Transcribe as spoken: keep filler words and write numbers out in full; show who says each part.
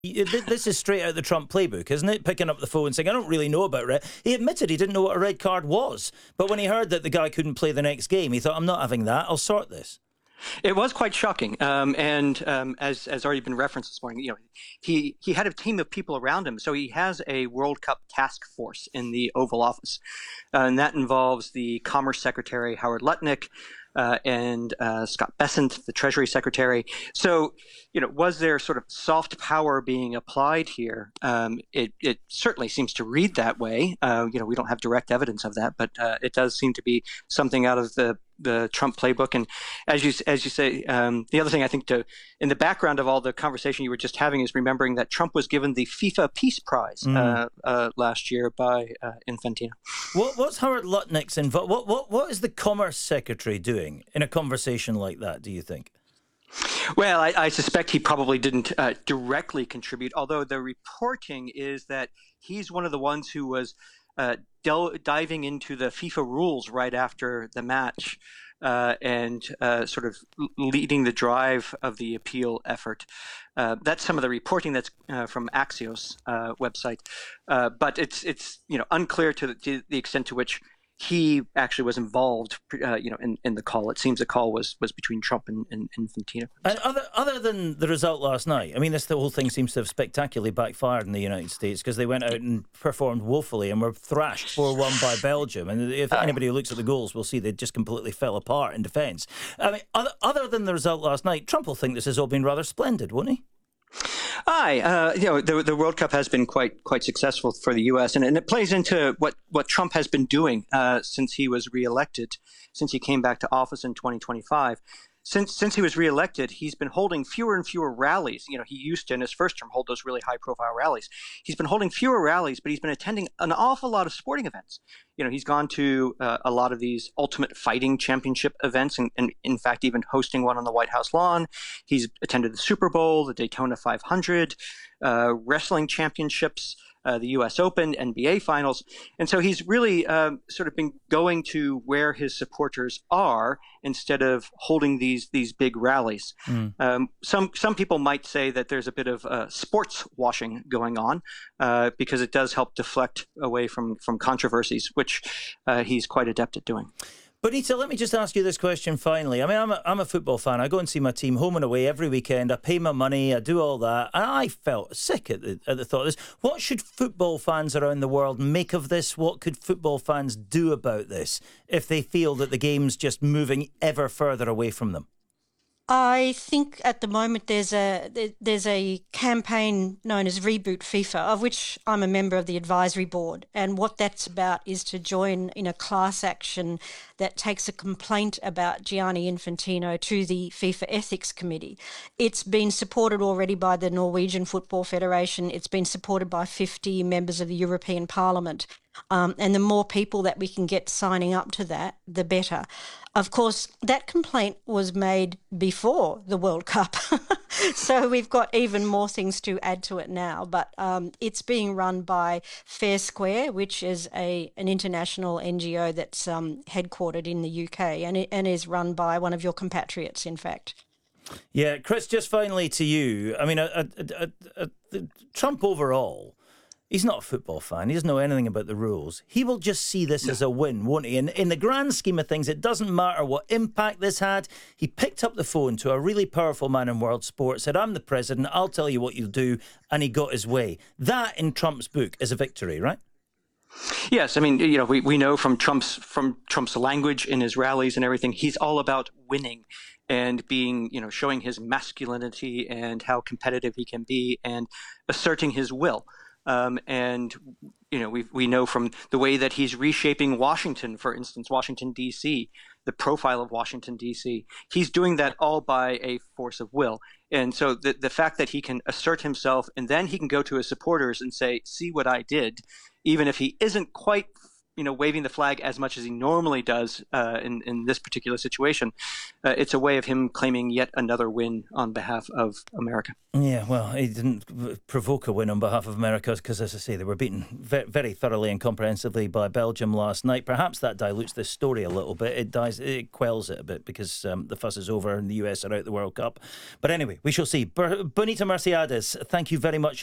Speaker 1: Y- th- This is straight out of the Trump playbook, isn't it? Picking up the phone and saying, I don't really know about red. He admitted he didn't know what a red card was. But when he heard that the guy couldn't play the next game, he thought, I'm not having that. I'll sort this.
Speaker 2: It was quite shocking, um, and um, as as already been referenced this morning, you know, he he had a team of people around him. So he has a World Cup task force in the Oval Office, uh, and that involves the Commerce Secretary Howard Lutnick uh, and uh, Scott Bessent, the Treasury Secretary. So, you know, was there sort of soft power being applied here? Um, it it certainly seems to read that way. Uh, you know, we don't have direct evidence of that, but uh, it does seem to be something out of the the Trump playbook. And as you as you say, um, the other thing I think to in the background of all the conversation you were just having is remembering that Trump was given the FIFA Peace Prize mm. uh, uh, last year by uh, Infantino.
Speaker 1: What, what's Howard Lutnick's involved? What what what is the Commerce Secretary doing in a conversation like that, do you think?
Speaker 2: Well, I, I suspect he probably didn't uh, directly contribute, although the reporting is that he's one of the ones who was uh, del- diving into the FIFA rules right after the match uh, and uh, sort of leading the drive of the appeal effort. Uh, that's some of the reporting that's uh, from Axios uh, website, uh, but it's it's you know unclear to the, to the extent to which he actually was involved, uh, you know, in, in the call. It seems the call was was between Trump and, and, and Infantino.
Speaker 1: And other other than the result last night, I mean, this the whole thing seems to have spectacularly backfired in the United States because they went out and performed woefully and were thrashed four one by Belgium. And if anybody who looks at the goals will see they just completely fell apart in defence. I mean, other, other than the result last night, Trump will think this has all been rather splendid, won't he?
Speaker 2: Aye, uh, you know, the, the World Cup has been quite quite successful for the U S, and, and it plays into what, what Trump has been doing uh, since he was reelected, since he came back to office in twenty twenty-five. Since since he was reelected, he's been holding fewer and fewer rallies. You know, he used to, in his first term, hold those really high-profile rallies. He's been holding fewer rallies, but he's been attending an awful lot of sporting events. You know, he's gone to uh, a lot of these Ultimate Fighting Championship events, and, and in fact, even hosting one on the White House lawn. He's attended the Super Bowl, the Daytona five hundred, uh, wrestling championships, Uh, the U S Open, N B A finals. And so he's really uh, sort of been going to where his supporters are instead of holding these these big rallies. Mm. Um, some some people might say that there's a bit of uh, sports washing going on uh, because it does help deflect away from, from controversies, which uh, he's quite adept at doing.
Speaker 1: Bonita, let me just ask you this question finally. I mean, I'm a, I'm a football fan. I go and see my team home and away every weekend. I pay my money. I do all that. And I felt sick at the, at the thought of this. What should football fans around the world make of this? What could football fans do about this if they feel that the game's just moving ever further away from them?
Speaker 3: I think at the moment there's a there's a campaign known as Reboot FIFA, of which I'm a member of the advisory board. And what that's about is to join in a class action that takes a complaint about Gianni Infantino to the FIFA Ethics Committee. It's been supported already by the Norwegian Football Federation. It's been supported by fifty members of the European Parliament. Um, and the more people that we can get signing up to that, the better. Of course, that complaint was made before the World Cup. So we've got even more things to add to it now. But um, it's being run by Fair Square, which is a an international N G O that's um, headquartered in the U K and, it, and is run by one of your compatriots, in fact.
Speaker 1: Yeah, Chris, just finally to you. I mean, a, a, a, a, a, Trump overall, he's not a football fan. He doesn't know anything about the rules. He will just see this no. as a win, won't he? And in the grand scheme of things, it doesn't matter what impact this had. He picked up the phone to a really powerful man in world sport, said, I'm the president, I'll tell you what you'll do, and he got his way. That, in Trump's book, is a victory, right?
Speaker 2: Yes, I mean, you know, we, we know from Trump's from Trump's language in his rallies and everything, he's all about winning and being, you know, showing his masculinity and how competitive he can be and asserting his will. Um, and, you know, we we know from the way that he's reshaping Washington, for instance, Washington, D C, the profile of Washington, D C, he's doing that all by a force of will. And so the, the fact that he can assert himself and then he can go to his supporters and say, see what I did, even if he isn't quite, you know, waving the flag as much as he normally does uh, in in this particular situation, uh, it's a way of him claiming yet another win on behalf of America.
Speaker 1: Yeah, well, he didn't provoke a win on behalf of America because, as I say, they were beaten very, very thoroughly and comprehensively by Belgium last night. Perhaps that dilutes this story a little bit. It dies, it quells it a bit because um, the fuss is over and the U S are out the World Cup. But anyway, we shall see. Bonita Merciades, thank you very much.